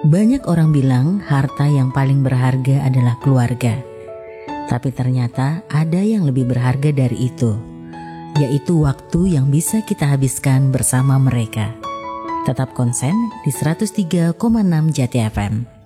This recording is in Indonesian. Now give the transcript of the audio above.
Banyak orang bilang harta yang paling berharga adalah keluarga. Tapi ternyata ada yang lebih berharga dari itu, yaitu waktu yang bisa kita habiskan bersama mereka. Tetap konsen di 103,6 Jati FM.